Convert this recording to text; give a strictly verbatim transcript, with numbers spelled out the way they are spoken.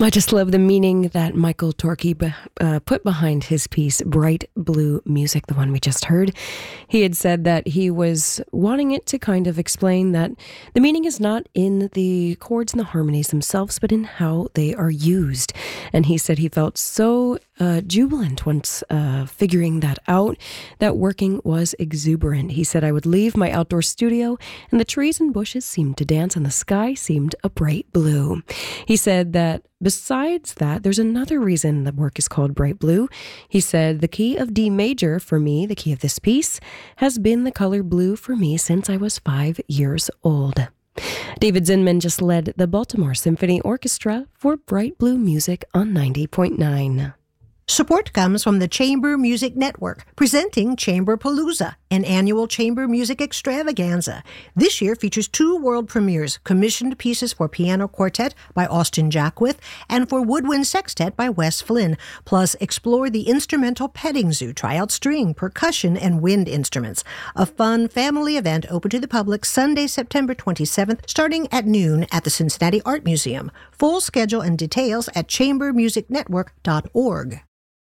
I just love the meaning that Michael Torkey be, uh, put behind his piece, Bright Blue Music, the one we just heard. He had said that he was wanting it to kind of explain that the meaning is not in the chords and the harmonies themselves, but in how they are used. And he said he felt so uh, jubilant once uh, figuring that out, that working was exuberant. He said, I would leave my outdoor studio and the trees and bushes seemed to dance and the sky seemed a bright blue. He said that besides that, there's another reason the work is called Bright Blue. He said, the key of D major for me, the key of this piece, has been the color blue for me since I was five years old. David Zinman just led the Baltimore Symphony Orchestra for Bright Blue Music on ninety point nine. Support comes from the Chamber Music Network, presenting Chamber Palooza, an annual chamber music extravaganza. This year features two world premieres, commissioned pieces for piano quartet by Austin Jackwith and for woodwind sextet by Wes Flynn. Plus, explore the instrumental petting zoo, try out string, percussion, and wind instruments. A fun family event open to the public Sunday, September twenty-seventh, starting at noon at the Cincinnati Art Museum. Full schedule and details at chamber music network dot org.